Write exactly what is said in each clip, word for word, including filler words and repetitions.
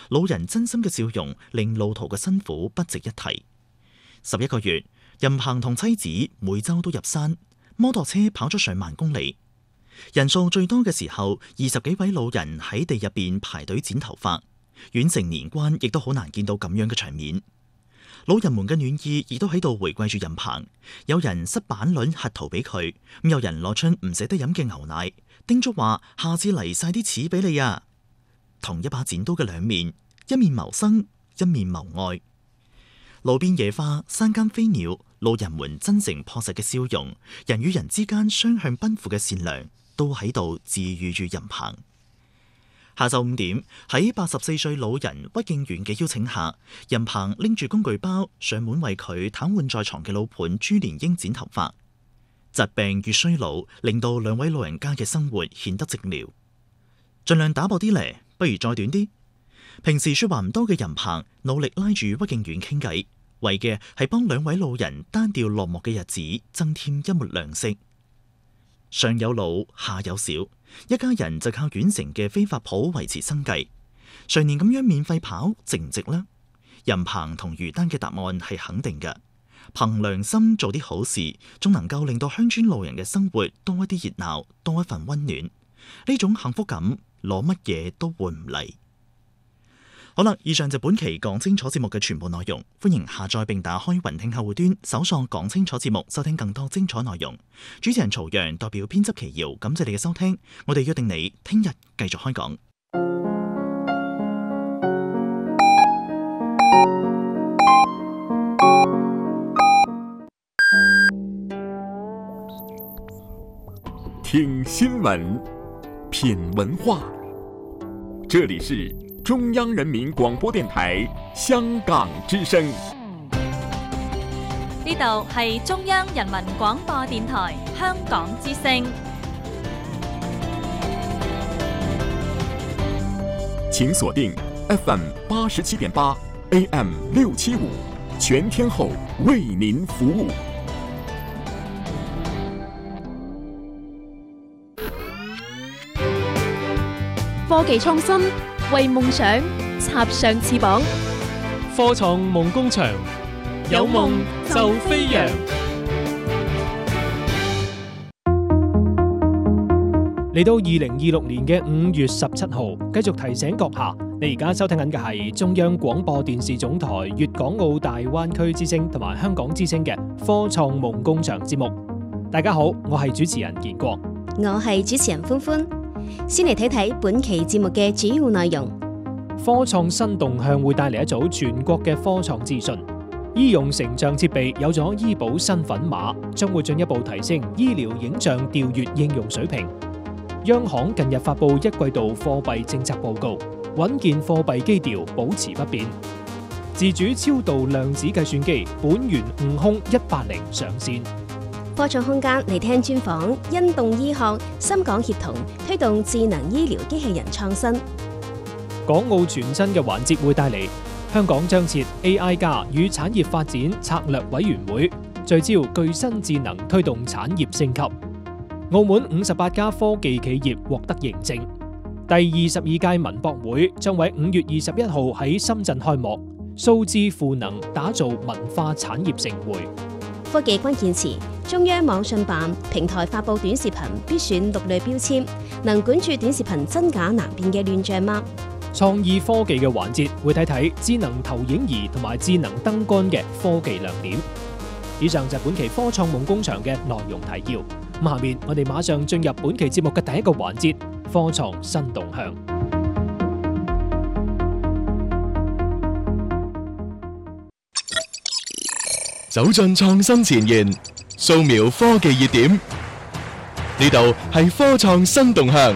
老人真心嘅笑容令路途嘅辛苦不值一提。十一個月，任鵬同妻子每周都入山，摩托車跑咗上萬公里。人數最多嘅時候，二十幾位老人喺地入邊排隊剪頭髮。縣城年關亦都好難見到咁樣嘅場面。老人們嘅暖意亦都喺度回饋住任鵬，有人塞板輪核桃俾佢，咁有人攞出唔捨得飲嘅牛奶，叮囑話下次嚟晒啲柿俾你啊。同一把剪刀嘅兩面，一面謀生，一面謀愛。路邊野花，山間飛鳥，老人們真誠樸實嘅笑容，人與人之間雙向奔赴嘅善良，都喺度治癒住任鵬。下晝五點，喺八十四歲老人屈敬遠嘅邀請下，任鵬拎住工具包上門為佢癱瘓在床嘅老伴朱連英剪頭髮。疾病與衰老令到兩位老人家嘅生活顯得寂寥，盡量打薄啲嚟，不如再短啲。平時說話唔多嘅任鵬努力拉住屈敬遠傾偈，為嘅係幫兩位老人單調落幕嘅日子增添一抹亮色。上有老，下有小，一家人就靠縣城嘅飛髮鋪維持生計。常年咁樣免費跑，值唔值呢？任鵬同余丹嘅答案係肯定嘅。憑良心做啲好事，總能夠令到鄉村老人嘅生活多一啲熱鬧，多一份溫暖。呢種幸福感，攞乜嘢都換唔嚟。好啦，以上就本期講清楚節目嘅全部內容，歡迎下載並打開雲聽客戶端，搜索講清楚節目，收聽更多精彩內容。主持人曹陽代表編輯奇瑤，感謝你嘅收聽，我哋約定你聽日繼續開講。 聽新聞，品文化，這裡是中央人民廣播電台香港之聲。 呢度係中央人民廣播電台香港之聲。 請鎖定 F M 八十七點八 A M 六七五，全天候為您服務。 科技創新，為夢想插上翅膀。 科創夢工場，有夢就飛揚。嚟到二零二六年嘅五月十七號，繼續提醒閣下，你而家收聽緊嘅係中央廣播電視總台粵港澳大灣區之聲同埋香港之聲嘅科創夢工場節目。大家好，我係主持人建國， 我係主持人歡歡。先嚟睇睇本期節目嘅主要內容。 科創新動向會帶嚟一組全國嘅科創資訊。醫用成像設備有咗醫保身份碼，將會進一步提升醫療影像調閱應用水平。央行近日發布一季度貨幣政策報告，穩健貨幣基調保持不變。自主超導量子計算機本源悟空一八零上線。 科創空間嚟聽專訪，因動醫學深港協同推動智能醫療機器人創新。 港澳全新嘅環節會帶嚟，香港將設 A I 加與產業發展策略委員會，聚焦具新智能推動產業升級。澳門五十八家科技企業獲得認證。第二十二屆文博會將喺五月二十一號喺深圳開幕，數字賦能打造文化產業盛會。 科技關鍵詞，中央網信辦平台發布短視頻必選六類標籤，能管住短視頻真假難辨嘅亂象嗎？ 創意科技嘅環節會睇睇智能投影儀同埋智能燈杆嘅科技亮點。以上就係本期科創夢工場嘅內容提要。咁下面我哋馬上進入本期節目嘅第一個環節，科創新動向。 走進創新前沿，掃描科技熱點，呢度係科創新動向。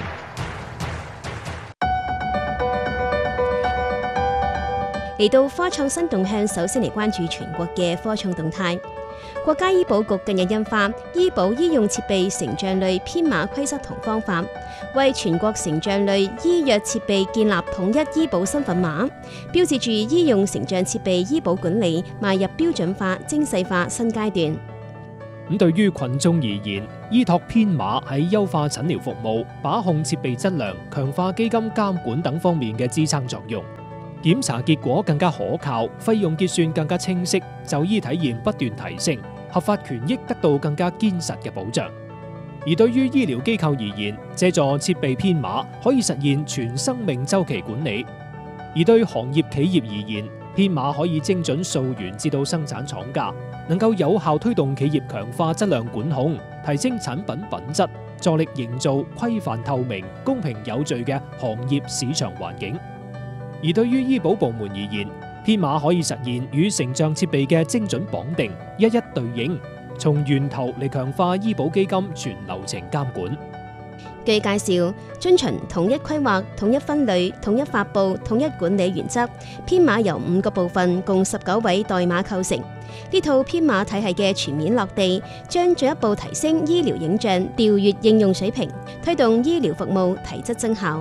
嚟到科創新動向，首先嚟關注全國嘅科創動態。國家醫保局近日印發《醫保醫用設備成像類編碼規則同方法》，為全國成像類醫藥設備建立統一醫保身份碼，標誌住醫用成像設備醫保管理邁入標準化、精細化新階段。 咁對於群眾而言，醫託編碼喺優化診療服務、把控設備質量、強化基金監管等方面嘅支撐作用。 檢查結果更加可靠，費用結算更加清晰，就醫體驗不斷提升，合法權益得到更加堅實嘅保障。而對於醫療機構而言，借助設備編碼可以實現全生命週期管理；而對行業企業而言，編碼可以精準溯源至到生產廠家，能夠有效推動企業強化質量管控，提升產品品質，助力營造規範透明、公平有序嘅行業市場環境。而對於醫保部門而言，編碼可以實現與成像設備嘅精準綁定，一一對應，從源頭嚟強化醫保基金全流程監管。 據介紹，遵循統一規劃、統一分類、統一發布、統一管理原則，編碼由五個部分共十九位代碼構成。呢套編碼體系嘅全面落地，將進一步提升醫療影像調閱應用水平，推動醫療服務提質增效。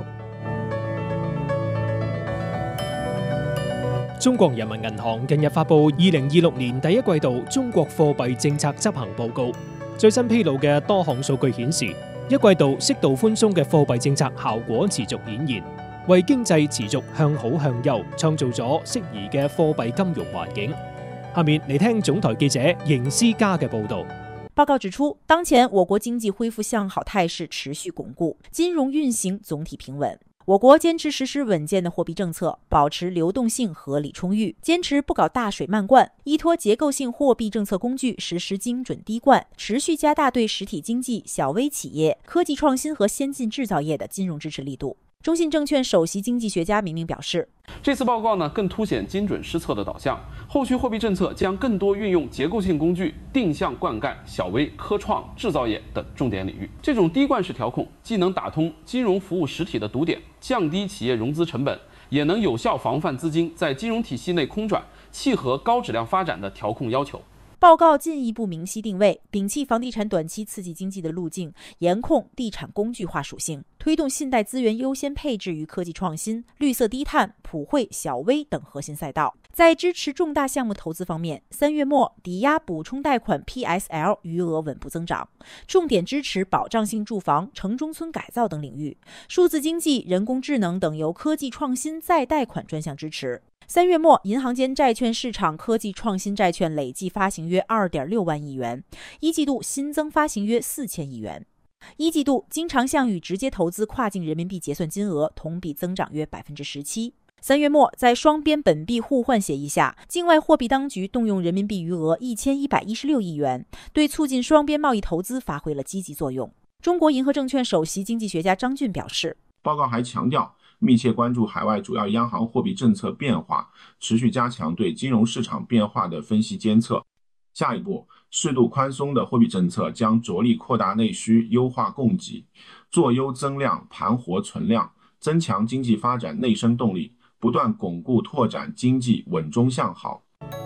中國人民銀行近日發布二零二六年第一季度中國貨幣政策執行報告，最新披露嘅多項數據顯示，一季度適度寬鬆嘅貨幣政策效果持續顯現，為經濟持續向好向優創造咗適宜嘅貨幣金融環境。下面嚟聽總台記者邢思嘉嘅報道。 報告指出，當前我國經濟恢復向好態勢持續鞏固，金融運行總體平穩。我國堅持實施穩健的貨幣政策，保持流動性合理充裕，堅持不搞大水漫灌，依托結構性貨幣政策工具實施精準滴灌，持續加大對實體經濟、小微企業、科技創新和先進製造業的金融支持力度。中信證券首席經濟學家明明表示， 這次報告呢更凸顯精準施策的導向，後續貨幣政策將更多運用結構性工具，定向灌溉小微科創製造業等重點領域。這種滴灌式調控既能打通金融服務實體的堵點，降低企業融資成本，也能有效防範資金在金融體系內空轉，契合高質量發展的調控要求。 報告進一步明晰定位，摒棄房地產短期刺激經濟的路徑，嚴控地產工具化屬性，推動信貸資源優先配置於科技創新、綠色低碳、普惠小微等核心賽道。在支持重大項目投資方面，三月末抵押補充貸款 P S L 餘額穩步增長，重點支持保障性住房、城中村改造等領域，數字經濟、人工智能等由科技創新再貸款專項支持。三月末，銀行間債券市場科技創新債券累計發行約二點六萬億元，一季度新增發行約四千億元。一季度經常項與直接投資跨境人民幣結算金額同比增長約百分之十七。三月末，在雙邊本幣互換協議下，境外貨幣當局動用人民幣餘額一千一百一十六億元，對促進雙邊貿易投資發揮了積極作用。中國銀河證券首席經濟學家張俊表示， 報告還強調，密切關注海外主要央行貨幣政策變化，持續加強對金融市場變化的分析監測。下一步，適度寬鬆的貨幣政策將着力擴大內需，優化供給，做優增量，盤活存量，增強經濟發展內生動力，不斷鞏固拓展經濟穩中向好。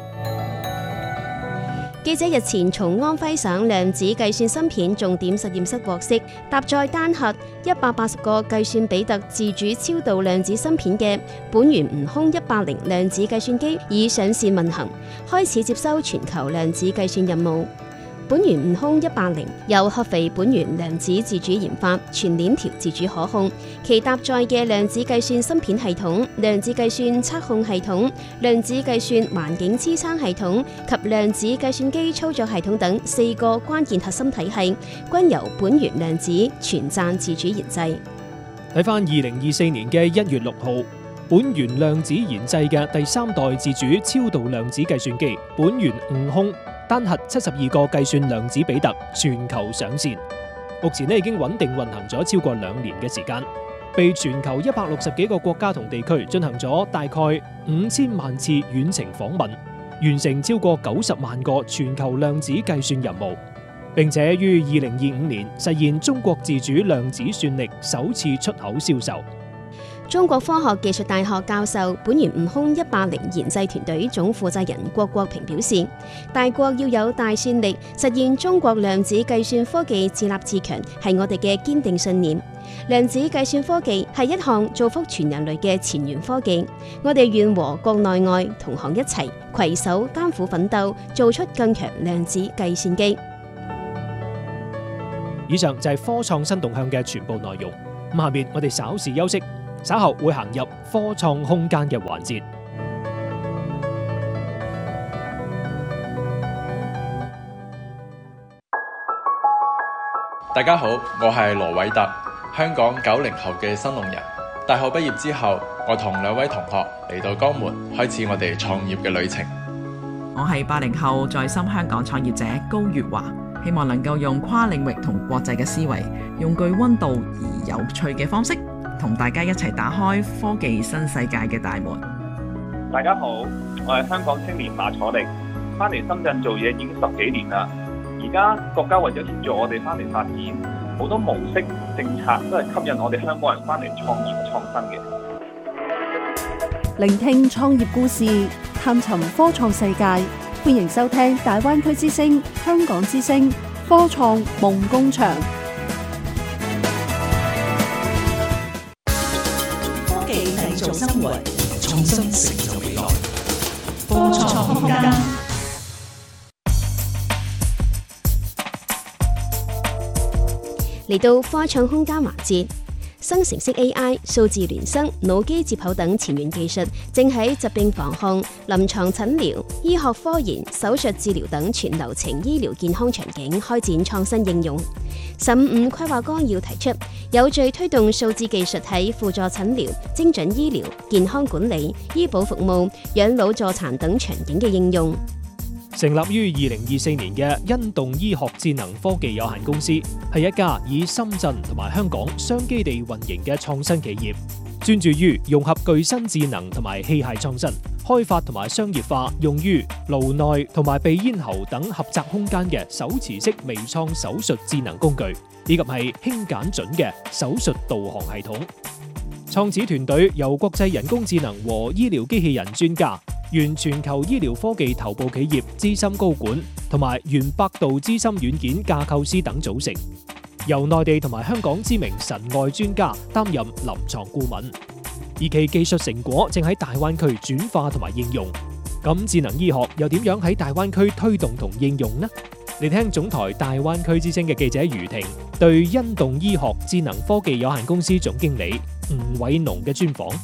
記者日前從安徽省量子計算芯片重點實驗室獲悉，搭載單核一百八十個計算比特自主超導量子芯片嘅本源悟空一百零量子計算機已上線運行，開始接收全球量子計算任務。本源悟空一百零由合肥本源量子自主研發，全鏈條自主可控。其搭載嘅量子計算芯片系統、量子計算測控系統、量子計算環境支撐系統及量子計算機操作系統等四個關鍵核心體系，均由本源量子全站自主研製。 睇返二零二四年嘅一月六號，本源量子研製嘅第三代自主超導量子計算機本源悟空，單核七十二個計算量子比特全球上線，目前呢已經穩定運行咗超過兩年嘅時間，被全球一百六十幾個國家同地區進行咗大概五千萬次遠程訪問，完成超過九十萬個全球量子計算任務，並且於二零二五年實現中國自主量子算力首次出口銷售。 中國科學技術大學教授、本源悟空一百零研製團隊總負責人郭國平表示，大國要有大算力，實現中國量子計算科技自立自強，係我哋嘅堅定信念。量子計算科技係一項造福全人類嘅前沿科技，我哋願和國內外同行一齊攜手艱苦奮鬥，做出更強量子計算機。 以上就係科創新動向嘅全部內容。咁下面我哋稍事休息。 稍後會行入科創空間嘅環節。 大家好，我係羅偉特，香港九零後嘅新農人。大學畢業之後，我同兩位同學嚟到江門，開始我哋創業嘅旅程。 我係八零後在深香港創業者高月華，希望能夠用跨領域同國際嘅思維，用具溫度而有趣嘅方式，同大家一齊打開科技新世界嘅大門。 大家好，我係香港青年馬楚力，翻嚟深圳做嘢已經十幾年啦。而家國家為咗協助我哋翻嚟發展，好多模式政策都係吸引我哋香港人翻嚟創業創新嘅。 聆聽創業故事，探尋科創世界，歡迎收聽大灣區之聲、香港之聲科創夢工場。 科技製造生活，創新成就未來。科創空間。 嚟到科創空間環節，生成式 A I、數字孿生、腦機接口等前沿技術正喺疾病防控、臨床診療、醫學科研、手術治療等全流程醫療健康場景開展創新應用。十五五規劃綱要提出，有序推動數字技術喺輔助診療、精準醫療、健康管理、醫保服務、養老助殘等場景嘅應用。 成立於二零二四年嘅恩動醫學智能科技有限公司，係一家以深圳同埋香港雙基地運營嘅創新企業，專注於融合具身智能同埋器械創新，開發同埋商業化用於顱內同埋鼻咽喉等狹窄空間嘅手持式微創手術智能工具，以及係輕簡準嘅手術導航系統。創始團隊由國際人工智能和醫療機器人專家、原全球醫療科技頭部企業資深高管同埋原百度資深軟件架構師等組成，由內地同埋香港知名神外專家擔任臨床顧問，而其技術成果正喺大灣區轉化同埋應用。咁智能醫學又點樣喺大灣區推動同應用呢？嚟聽總台大灣區之聲嘅記者余婷對恩動醫學智能科技有限公司總經理吳偉農嘅專訪。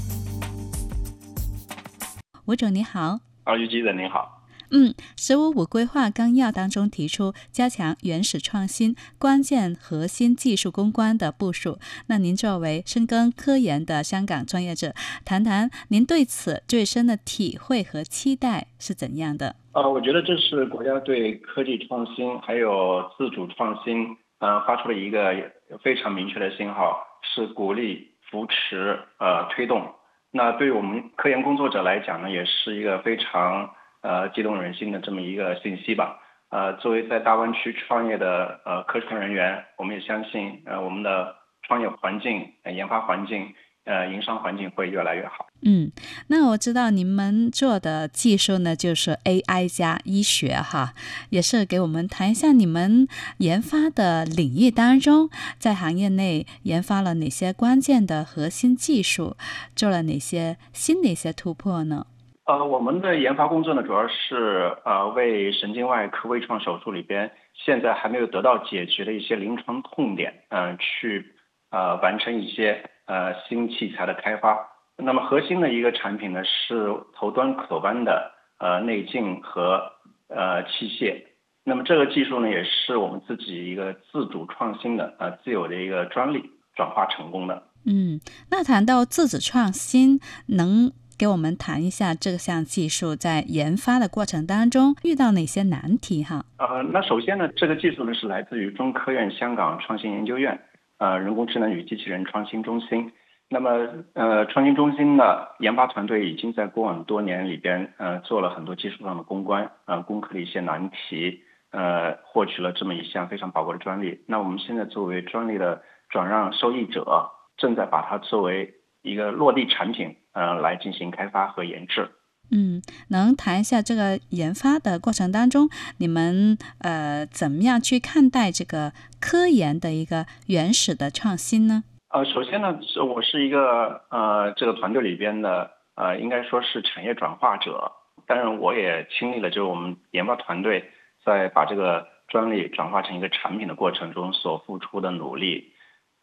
吳總你好。 啊，余記者你好。 嗯，十五五規劃綱要當中提出加強原始創新、關鍵核心技術攻關的部署。那您作為深耕科研的香港專業者，談談您對此最深的體會和期待是怎樣的？ 呃，我覺得這是國家對科技創新還有自主創新，呃，發出了一個非常明確的信號，是鼓勵、扶持、呃推動。那對於我們科研工作者來講呢，也是一個非常呃激動人心的這麼一個信息吧。呃，作為在大灣區創業的呃科創人員，我們也相信呃我們的創業環境、呃、研發環境、呃營商環境會越來越好。 嗯，那我知道你們做的技術呢，就是 A I 加醫學哈，也是給我們談一下你們研發的領域當中，在行業內研發了哪些關鍵的核心技術，做了哪些新的一些突破呢？ 呃，我們的研發工作呢，主要是呃為神經外科微創手術裏邊現在還沒有得到解決的一些臨床痛點，嗯、呃，去呃完成一些呃新器材的開發。那麼核心的一個產品呢，是頭端可彎的呃內鏡和呃器械。那麼這個技術呢，也是我們自己一個自主創新的呃自有的一個專利轉化成功的。 嗯，那談到自主創新，能給我們談一下這項技術在研發的過程當中遇到哪些難題哈？ 呃，那首先呢，這個技術呢是來自於中科院香港創新研究院呃人工智能與機器人創新中心。那麼，呃，創新中心的研發團隊已經在過往多年裏邊，呃，做了很多技術上的攻關，呃，攻克了一些難題，呃，獲取了這麼一項非常寶貴的專利。那我們現在作為專利的轉讓受益者，正在把它作為一個落地產品，呃，來進行開發和研製。 嗯，能談一下這個研發的過程當中，你們呃，怎麼樣去看待這個科研的一個原始的創新呢？ 呃，首先呢，我是一個呃這個團隊裏邊的呃，應該說是產業轉化者。當然，我也經歷了就是我們研發團隊在把這個專利轉化成一個產品的過程中所付出的努力。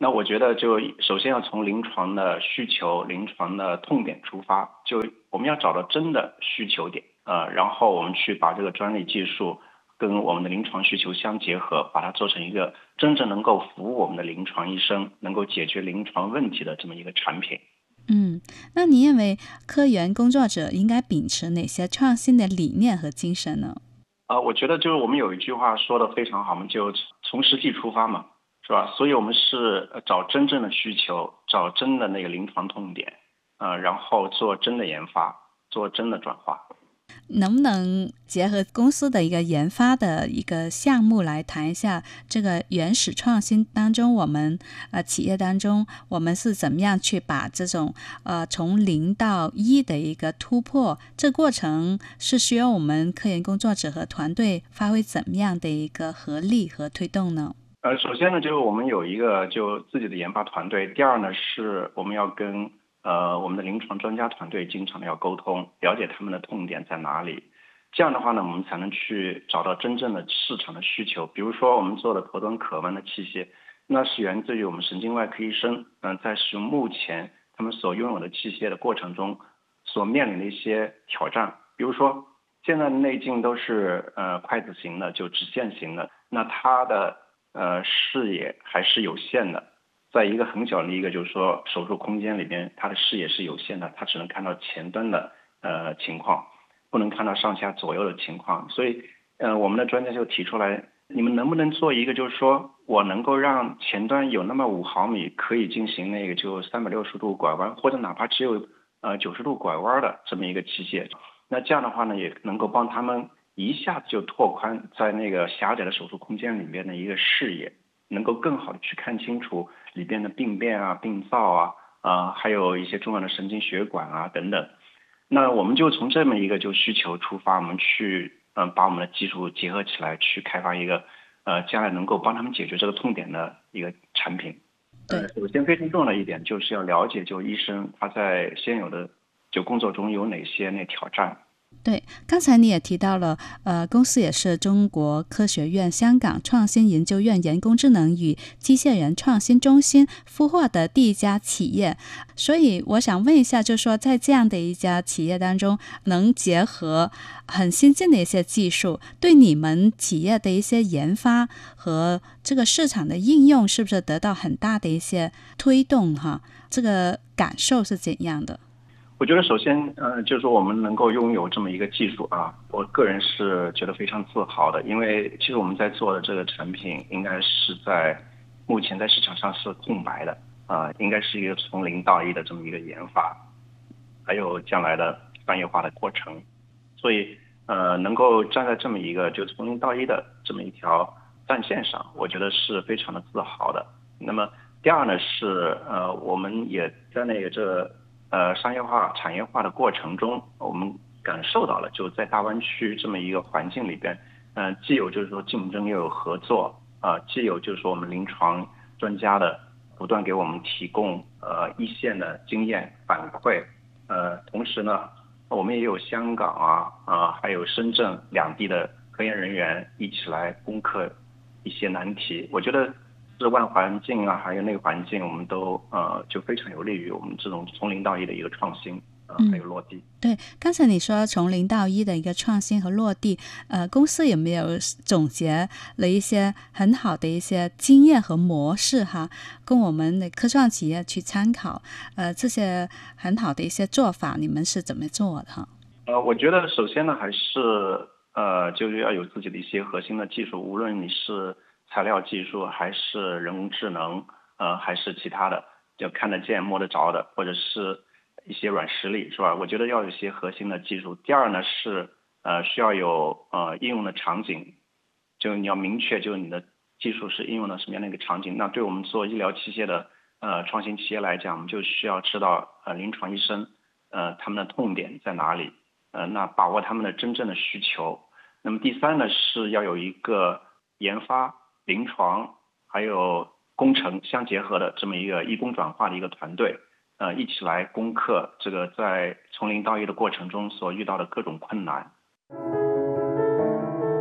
那我觉得就首先要从临床的需求、临床的痛点出发，就我们要找到真的需求点，呃，然后我们去把这个专利技术跟我们的临床需求相结合，把它做成一个真正能够服务我们的临床医生，能够解决临床问题的这么一个产品。 嗯，那你认为科研工作者应该秉持哪些创新的理念和精神呢？ 啊、呃，我觉得就是我们有一句话说的非常好，我们就从实际出发嘛。是吧？所以我们是找真正的需求，找真的那个临床痛点，呃，然后做真的研发，做真的转化。 能不能结合公司的一个研发的一个项目来谈一下这个原始创新当中，我们呃企业当中我们是怎么样去把这种呃从零到一的一个突破，这过程是需要我们科研工作者和团队发挥怎么样的一个合力和推动呢？ 呃，首先呢，就是我们有一个就自己的研发团队。第二呢，是我们要跟呃我们的临床专家团队经常的要沟通，了解他们的痛点在哪里。这样的话呢，我们才能去找到真正的市场的需求。比如说我们做的头端可弯的器械，那是源自于我们神经外科医生，嗯、呃，在使用目前他们所拥有的器械的过程中所面临的一些挑战。比如说现在的内镜都是呃筷子型的，就直线型的，那它的呃，视野还是有限的，在一个很小的一个就是说手术空间里边，它的视野是有限的，它只能看到前端的呃情况，不能看到上下左右的情况。所以，呃，我们的专家就提出来，你们能不能做一个，就是说我能够让前端有那么五毫米可以进行那个就三百六十度拐弯，或者哪怕只有呃九十度拐弯的这么一个器械，那这样的话呢，也能够帮他们一下子就拓宽在那个狭窄的手术空间里面的一个视野，能够更好的去看清楚里边的病变啊、病灶啊，啊、呃，还有一些重要的神经血管啊等等。那我们就从这么一个就需求出发，我们去嗯、呃、把我们的技术结合起来，去开发一个呃将来能够帮他们解决这个痛点的一个产品。呃，首先非常重要的一点就是要了解就医生他在现有的就工作中有哪些那挑战。 对，刚才你也提到了，呃，公司也是中国科学院香港创新研究院人工智能与机械人创新中心孵化的第一家企业，所以我想问一下，就是说在这样的一家企业当中，能结合很先进的一些技术，对你们企业的一些研发和这个市场的应用，是不是得到很大的一些推动哈？这个感受是怎样的？ 我觉得首先，呃，就是说我们能够拥有这么一个技术啊，我个人是觉得非常自豪的，因为其实我们在做的这个产品，应该是在目前在市场上是空白的啊、呃，应该是一个从零到一的这么一个研发，还有将来的商业化的过程，所以呃，能够站在这么一个就从零到一的这么一条战线上，我觉得是非常的自豪的。那么第二呢是呃，我们也在那个这。呃，商业化、产业化的过程中，我们感受到了，就在大湾区这么一个环境里边，嗯、呃，既有就是说竞争，又有合作，啊、呃，既有就是说我们临床专家的不断给我们提供呃一线的经验反馈，呃，同时呢，我们也有香港啊啊、呃，还有深圳两地的科研人员一起来攻克一些难题，我觉得。室外环境啊，还有内环境，我们都呃就非常有利于我们这种从零到一的一个创新，呃，还有落地。 对，刚才你说从零到一的一个创新和落地，呃，公司有没有总结了一些很好的一些经验和模式哈，供我们的科创企业去参考？呃，这些很好的一些做法，你们是怎么做的哈？ 呃，我觉得首先呢，还是呃，就是要有自己的一些核心的技术，无论你是材料技术还是人工智能，呃，还是其他的，就看得见摸得着的，或者是一些软实力，是吧？我觉得要有一些核心的技术。第二呢是呃需要有呃应用的场景，就你要明确，就你的技术是应用的什么样的一个场景。那对我们做医疗器械的呃创新企业来讲，我们就需要知道呃临床医生呃他们的痛点在哪里，呃那把握他们的真正的需求。那么第三呢是要有一个研发、临床还有工程相结合的这么一个医工转化的一个团队，呃，一起来攻克这个在从零到一的过程中所遇到的各种困難。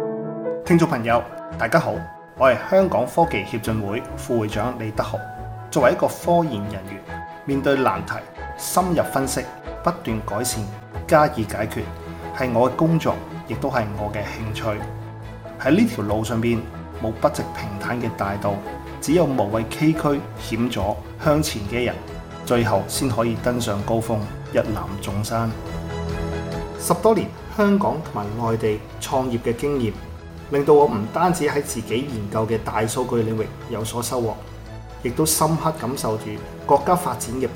聽眾朋友，大家好，我係香港科技協進會副會長李德豪。 作為一個科研人員，面對難題，深入分析，不斷改善，加以解決，係我嘅工作，亦都係我嘅興趣。喺呢條路上邊，冇筆直平坦嘅大道，只有無畏崎嶇險阻向前嘅人，最後先可以登上高峰，一覽眾山。十多年香港同埋外地創業嘅經驗，令到我唔單止喺自己研究嘅大數據領域有所收穫，亦都深刻感受住國家發展嘅